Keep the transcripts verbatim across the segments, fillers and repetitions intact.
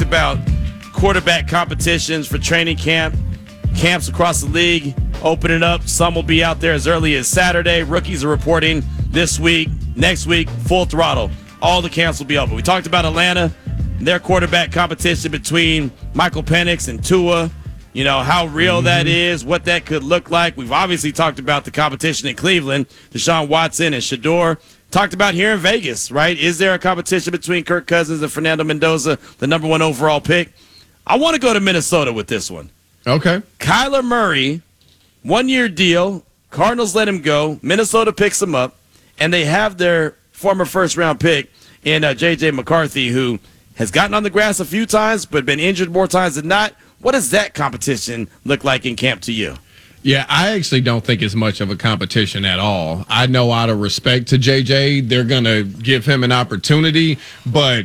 about quarterback competitions for training camp, camps across the league opening up. Some will be out there as early as Saturday. Rookies are reporting this week. Next week, full throttle. All the camps will be open. We talked about Atlanta, their quarterback competition between Michael Penix and Tua. You know, how real mm-hmm. that is, what that could look like. We've obviously talked about the competition in Cleveland, Deshaun Watson and Shedeur. Talked about here in Vegas, right? Is there a competition between Kirk Cousins and Fernando Mendoza, the number one overall pick? I want to go to Minnesota with this one. Okay. Kyler Murray, one-year deal. Cardinals let him go. Minnesota picks him up, and they have their former first-round pick in uh, J J. McCarthy, who has gotten on the grass a few times but been injured more times than not. What does that competition look like in camp to you? Yeah, I actually don't think it's much of a competition at all. I know out of respect to J J, they're going to give him an opportunity, but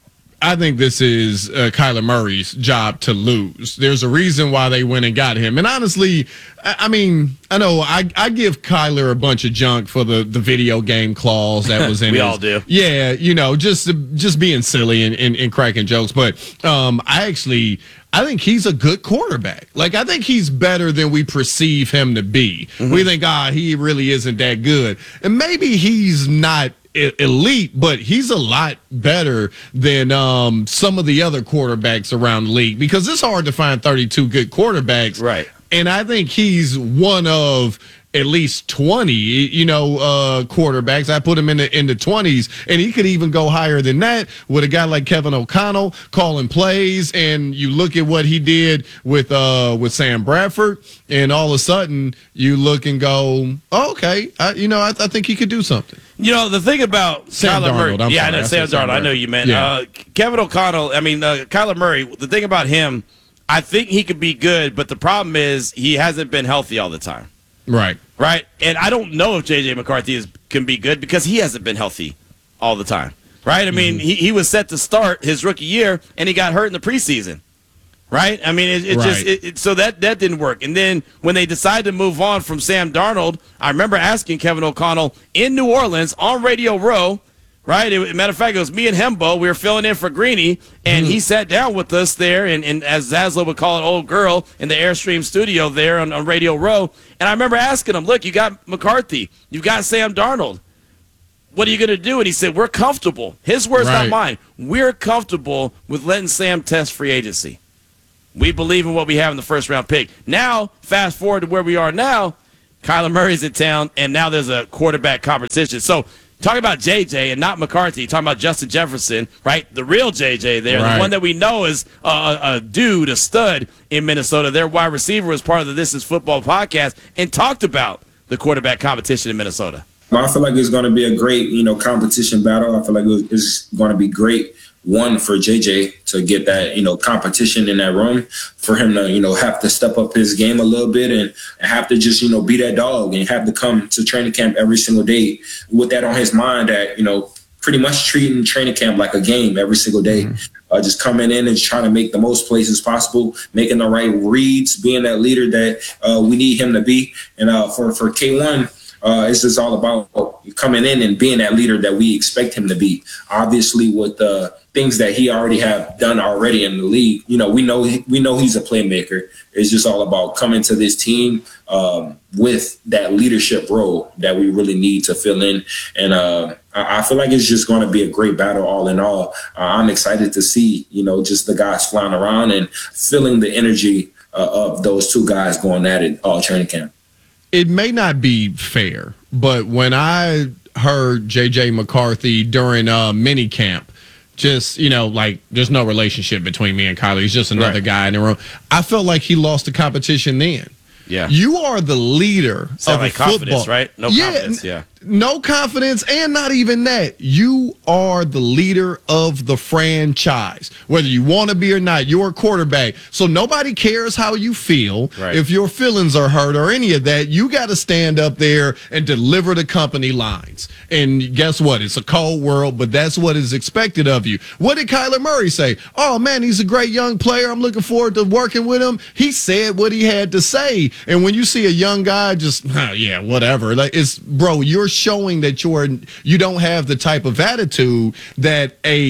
I think this is uh, Kyler Murray's job to lose. There's a reason why they went and got him. And honestly, I, I mean, I know I, I give Kyler a bunch of junk for the, the video game clause that was in we his, all do. Yeah, you know, just just being silly and, and, and cracking jokes. But um, I actually, I think he's a good quarterback. Like, I think he's better than we perceive him to be. Mm-hmm. We think, ah, he really isn't that good. And maybe he's not elite, but he's a lot better than um, some of the other quarterbacks around the league, because it's hard to find thirty-two good quarterbacks. Right. And I think he's one of at least twenty, you know, uh, quarterbacks. I put him in the in the twenties, and he could even go higher than that with a guy like Kevin O'Connell calling plays. And you look at what he did with uh, with Sam Bradford, and all of a sudden you look and go, oh, okay, I, you know, I, I think he could do something. You know, the thing about Sam Kyler Darnold, Murray, I'm yeah, sorry, I know I Sam said Sam Darnold. I know you meant yeah. uh, Kevin O'Connell. I mean, uh, Kyler Murray. The thing about him, I think he could be good, but the problem is he hasn't been healthy all the time. Right. Right. And I don't know if J J. McCarthy is, can be good because he hasn't been healthy all the time. Right. I mean, mm-hmm. he, he was set to start his rookie year, and he got hurt in the preseason. Right. I mean, it, it right. just it, it, so that that didn't work. And then when they decided to move on from Sam Darnold, I remember asking Kevin O'Connell in New Orleans on Radio Row. Right. It, matter of fact, it was me and Hembo. We were filling in for Greeny, and mm-hmm. he sat down with us there, and, and as Zaslow would call it, old girl, in the Airstream studio there on, on Radio Row. And I remember asking him, look, you got McCarthy. You've got Sam Darnold. What are you going to do? And he said, we're comfortable. His words, right. not mine. We're comfortable with letting Sam test free agency. We believe in what we have in the first-round pick. Now, fast forward to where we are now, Kyler Murray's in town, and now there's a quarterback competition. So, talking about J J and not McCarthy, talking about Justin Jefferson, right? The real J J there, right. The one that we know is a, a dude, a stud in Minnesota. Their wide receiver was part of the This Is Football podcast and talked about the quarterback competition in Minnesota. Well, I feel like it's going to be a great, you know, competition battle. I feel like it's going to be great. One, for J J to get that, you know, competition in that room, for him to, you know, have to step up his game a little bit and have to just, you know, be that dog and have to come to training camp every single day with that on his mind, that, you know, pretty much treating training camp like a game every single day. Mm-hmm. Uh, just coming in and trying to make the most plays as possible, making the right reads, being that leader that uh, we need him to be. And uh, for, for K one, Uh, it's just all about coming in and being that leader that we expect him to be. Obviously, with the things that he already have done already in the league, you know, we know we know he's a playmaker. It's just all about coming to this team um, with that leadership role that we really need to fill in. And uh, I, I feel like it's just going to be a great battle all in all. Uh, I'm excited to see, you know, just the guys flying around and feeling the energy uh, of those two guys going at it all training camp. It may not be fair, but when I heard J J. McCarthy during uh, mini camp, just, you know, like there's no relationship between me and Kyler. He's just another right. guy in the room. I felt like he lost the competition then. Yeah. You are the leader Sound of like football. Confidence, right? No yeah, confidence, yeah. No confidence, and not even that. You are the leader of the franchise. Whether you want to be or not, you're a quarterback. So nobody cares how you feel. Right. If your feelings are hurt or any of that, you got to stand up there and deliver the company lines. And guess what? It's a cold world, but that's what is expected of you. What did Kyler Murray say? Oh, man, he's a great young player. I'm looking forward to working with him. He said what he had to say. And when you see a young guy just, oh, yeah, whatever. Like, it's, bro, you're showing that you're you don't have the type of attitude that a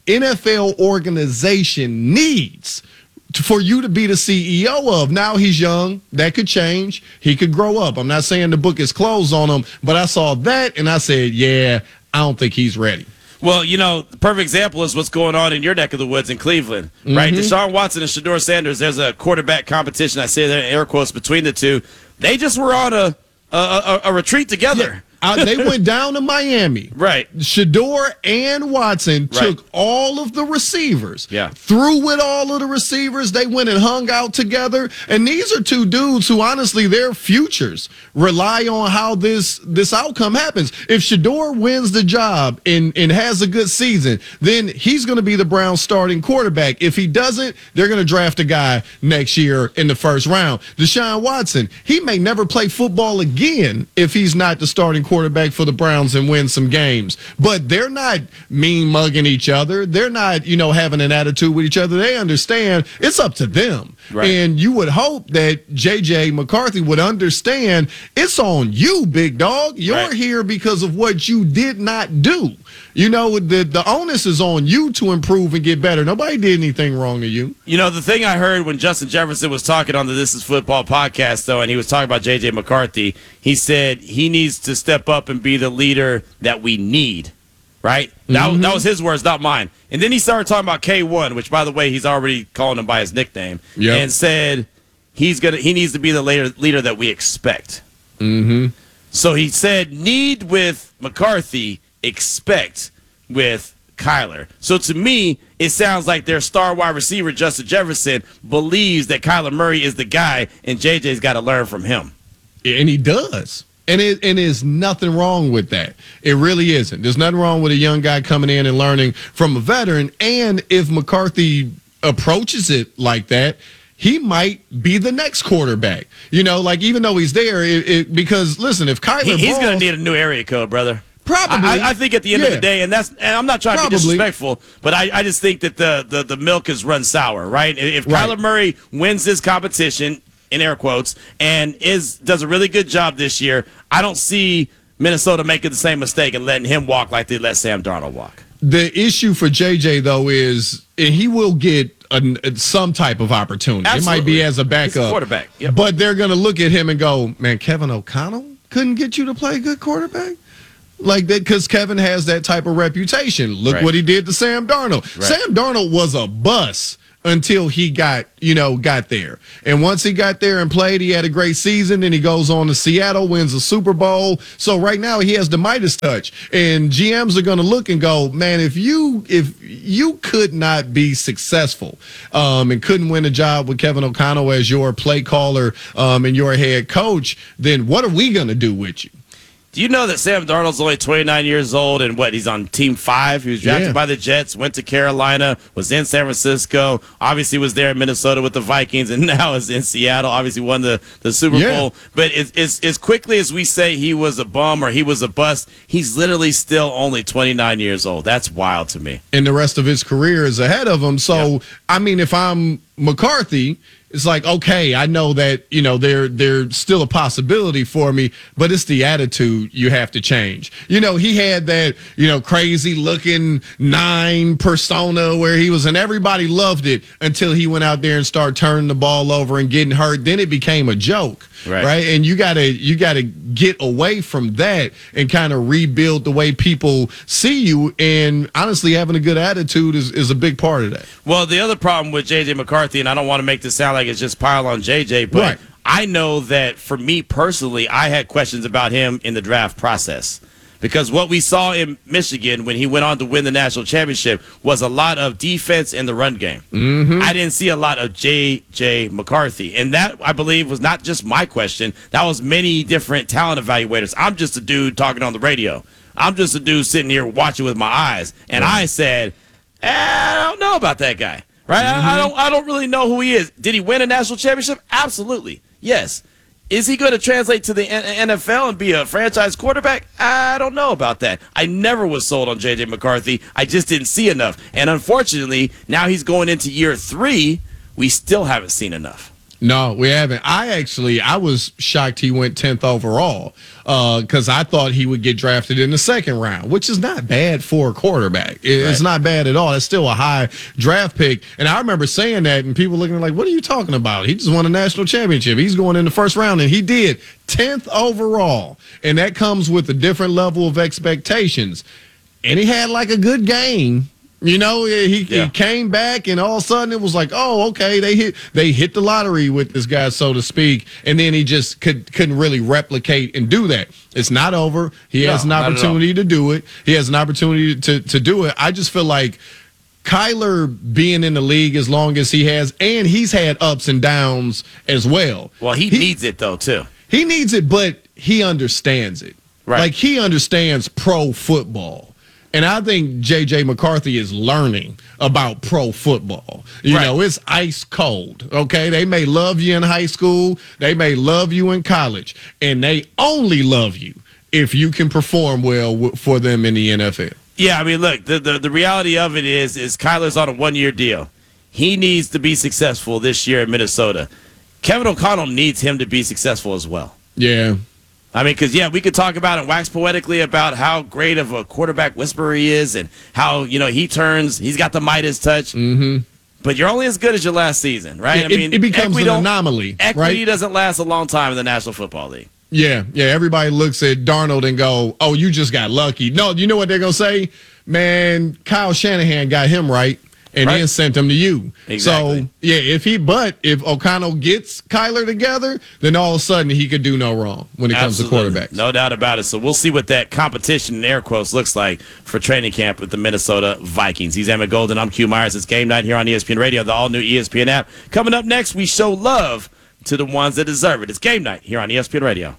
N F L organization needs for you to be the C E O of. Now he's young. That could change. He could grow up. I'm not saying the book is closed on him, but I saw that and I said, yeah, I don't think he's ready. Well, you know, the perfect example is what's going on in your neck of the woods in Cleveland, right? Mm-hmm. Deshaun Watson and Shedeur Sanders, there's a quarterback competition. I say that in air quotes between the two. They just were on a a, a, a retreat together. Yeah. Uh, they went down to Miami. Right. Shedeur and Watson took right. all of the receivers. Yeah. Threw with all of the receivers. They went and hung out together. And these are two dudes who, honestly, their futures rely on how this this outcome happens. If Shedeur wins the job and, and has a good season, then he's going to be the Browns' starting quarterback. If he doesn't, they're going to draft a guy next year in the first round. Deshaun Watson, he may never play football again if he's not the starting quarterback. quarterback for the Browns and win some games. But they're not mean mugging each other. They're not, you know, having an attitude with each other. They understand it's up to them. Right. And you would hope that J J McCarthy would understand it's on you, big dog. You're right. here because of what you did not do. You know, the, the onus is on you to improve and get better. Nobody did anything wrong to you. You know, the thing I heard when Justin Jefferson was talking on the This Is Football podcast, though, and he was talking about J J McCarthy, he said he needs to step up and be the leader that we need, right? That, mm-hmm. that was his words, not mine. And then he started talking about K one, which, by the way, he's already calling him by his nickname, yep. and said he's gonna he needs to be the leader, leader that we expect. Mm-hmm. So he said need with McCarthy, expect with Kyler. So to me, it sounds like their star wide receiver, Justin Jefferson, believes that Kyler Murray is the guy, and J J's got to learn from him. And he does. And it and there's nothing wrong with that. It really isn't. There's nothing wrong with a young guy coming in and learning from a veteran. And if McCarthy approaches it like that, he might be the next quarterback. You know, like even though he's there, it, it, because listen, if Kyler he, he's going to to need a new area code, brother. Probably. I, I think at the end yeah. of the day, and that's, and I'm not trying Probably. to be disrespectful, but I, I just think that the, the, the milk has run sour, right? If right. Kyler Murray wins this competition, in air quotes, and is does a really good job this year, I don't see Minnesota making the same mistake and letting him walk like they let Sam Darnold walk. The issue for J J, though, is and he will get a, some type of opportunity. Absolutely. It might be as a backup. He's a quarterback. Yep. But they're going to look at him and go, man, Kevin O'Connell couldn't get you to play good quarterback? Like that, because Kevin has that type of reputation. Look right. what he did to Sam Darnold. Right. Sam Darnold was a bust until he got, you know, got there. And once he got there and played, he had a great season. Then he goes on to Seattle, wins a Super Bowl. So right now he has the Midas touch. And G Ms are going to look and go, man, if you if you could not be successful um, and couldn't win a job with Kevin O'Connell as your play caller um, and your head coach, then what are we going to do with you? Do you know that Sam Darnold's only twenty-nine years old and what, he's on team five? He was drafted yeah. by the Jets, went to Carolina, was in San Francisco, obviously was there in Minnesota with the Vikings, and now is in Seattle, obviously won the, the Super yeah. Bowl. But as, as, as quickly as we say he was a bum or he was a bust, he's literally still only twenty-nine years old. That's wild to me. And the rest of his career is ahead of him. So, yeah. I mean, if I'm McCarthy, it's like, okay, I know that, you know, they're they're still a possibility for me, but it's the attitude you have to change. You know, he had that, you know, crazy looking nine persona where he was, and everybody loved it until he went out there and started turning the ball over and getting hurt. Then it became a joke. Right. right. And you gotta you gotta get away from that and kind of rebuild the way people see you. And honestly, having a good attitude is, is a big part of that. Well, the other problem with J J McCarthy, and I don't want to make this sound like it's just pile on J J, but right. I know that for me personally, I had questions about him in the draft process. Because what we saw in Michigan when he went on to win the national championship was a lot of defense in the run game. Mm-hmm. I didn't see a lot of J J McCarthy. And that, I believe, was not just my question. That was many different talent evaluators. I'm just a dude talking on the radio. I'm just a dude sitting here watching with my eyes. And right. I said, eh, I don't know about that guy. Right? Mm-hmm. I, I don't I don't really know who he is. Did he win a national championship? Absolutely. Yes. Is he going to translate to the N F L and be a franchise quarterback? I don't know about that. I never was sold on J J McCarthy. I just didn't see enough. And unfortunately, now he's going into year three. We still haven't seen enough. No, we haven't. I actually, I was shocked he went tenth overall because uh, I thought he would get drafted in the second round, which is not bad for a quarterback. It's right. not bad at all. It's still a high draft pick. And I remember saying that, and people looking like, what are you talking about? He just won a national championship. He's going in the first round, and he did. tenth overall. And that comes with a different level of expectations. And he had like a good game. You know, he, yeah. he came back, and all of a sudden it was like, oh, okay, they hit they hit the lottery with this guy, so to speak, and then he just could, couldn't really replicate and do that. It's not over. He no, has an opportunity to do it. He has an opportunity to, to do it. I just feel like Kyler being in the league as long as he has, and he's had ups and downs as well. Well, he, he needs it, though, too. He needs it, but he understands it. Right. Like, he understands pro football. And I think J J McCarthy is learning about pro football. You right. know, it's ice cold, okay? They may love you in high school. They may love you in college. And they only love you if you can perform well w- for them in the N F L. Yeah, I mean, look, the, the, the reality of it is, is Kyler's on a one-year deal. He needs to be successful this year in Minnesota. Kevin O'Connell needs him to be successful as well. Yeah. I mean, because, yeah, we could talk about it, wax poetically about how great of a quarterback whisperer he is and how, you know, he turns, he's got the Midas touch. Mm-hmm. But you're only as good as your last season, right? It, I mean, it becomes an anomaly, Equity right? doesn't last a long time in the National Football League. Yeah, yeah, everybody looks at Darnold and go, oh, you just got lucky. No, you know what they're going to say? Man, Kyle Shanahan got him right. And right. then sent him to you. Exactly. So, yeah, if he, but if O'Connell gets Kyler together, then all of a sudden he could do no wrong when it Absolutely. comes to quarterbacks. No doubt about it. So we'll see what that competition in air quotes looks like for training camp with the Minnesota Vikings. He's Emmett Golden. I'm Q Myers. It's Game Night here on E S P N Radio, the all-new E S P N app. Coming up next, we show love to the ones that deserve it. It's Game Night here on E S P N Radio.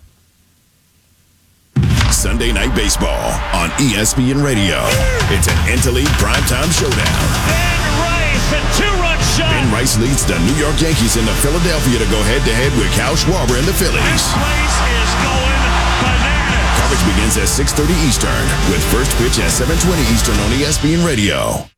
Sunday Night Baseball on E S P N Radio. It's an Interleague primetime showdown. A two-run shot. Ben Rice leads the New York Yankees into Philadelphia to go head-to-head with Kyle Schwarber and the Phillies. This place is going bananas. Coverage begins at six thirty Eastern with first pitch at seven twenty Eastern on E S P N Radio.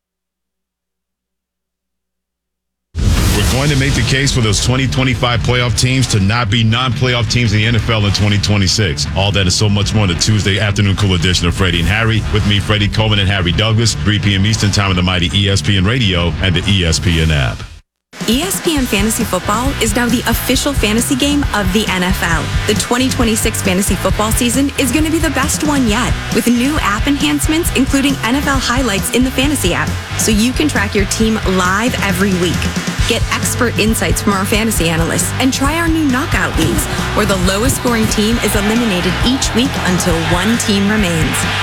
We're going to make the case for those twenty twenty-five playoff teams to not be non-playoff teams in the N F L in twenty twenty-six. All that and so much more on the Tuesday afternoon cool edition of Freddie and Harry. With me, Freddie Coleman and Harry Douglas, three p.m. Eastern time on the mighty E S P N Radio and the E S P N app. E S P N Fantasy Football is now the official fantasy game of the N F L. The twenty twenty-six fantasy football season is going to be the best one yet, with new app enhancements including N F L highlights in the fantasy app, so you can track your team live every week. Get expert insights from our fantasy analysts and try our new knockout leagues, where the lowest scoring team is eliminated each week until one team remains.